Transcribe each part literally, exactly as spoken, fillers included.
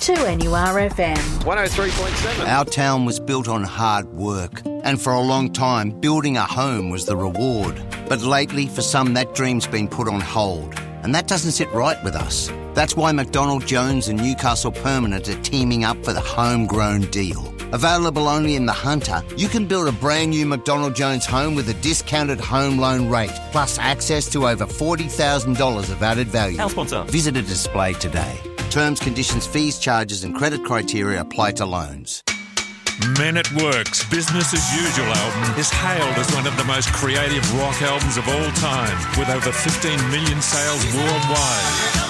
two N U R F M. one oh three point seven. Our town was built on hard work, and for a long time, building a home was the reward. But lately, for some, that dream's been put on hold, and that doesn't sit right with us. That's why McDonald Jones and Newcastle Permanent are teaming up for the homegrown deal. Available only in the Hunter, you can build a brand new McDonald Jones home with a discounted home loan rate, plus access to over forty thousand dollars of added value. Our sponsor. Visit a display today. Terms, conditions, fees, charges and credit criteria apply to loans. Men at Work's Business as Usual album is hailed as one of the most creative rock albums of all time, with over fifteen million sales worldwide.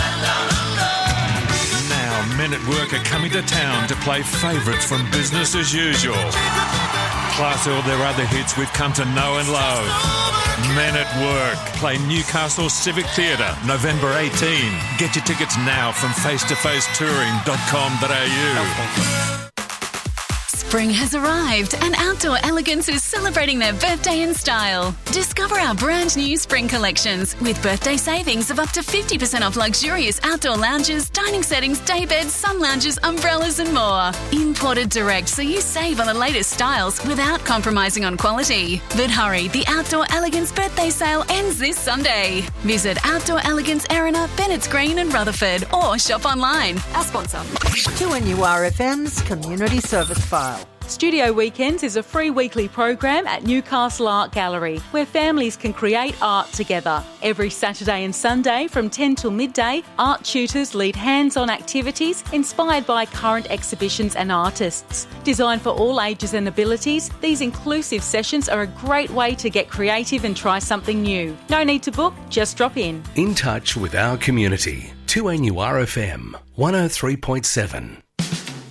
Now, Men at Work are coming to town to play favourites from Business as Usual, plus all their other hits we've come to know and love. Men at Work play Newcastle Civic Theatre November eighteenth. Get your tickets now from face to face touring dot com dot a u. Spring has arrived and Outdoor Elegance is celebrating their birthday in style. Discover our brand new spring collections with birthday savings of up to fifty percent off luxurious outdoor lounges, dining settings, day beds, sun lounges, umbrellas and more. Imported direct so you save on the latest styles without compromising on quality. But hurry, the Outdoor Elegance birthday sale ends this Sunday. Visit Outdoor Elegance Erina, Bennett's Green and Rutherford or shop online. Our sponsor. two N U R F M's Community Service File. Studio Weekends is a free weekly program at Newcastle Art Gallery where families can create art together. Every Saturday and Sunday from ten till midday, art tutors lead hands-on activities inspired by current exhibitions and artists. Designed for all ages and abilities, these inclusive sessions are a great way to get creative and try something new. No need to book, just drop in. In touch with our community. two N U R F M, one oh three point seven.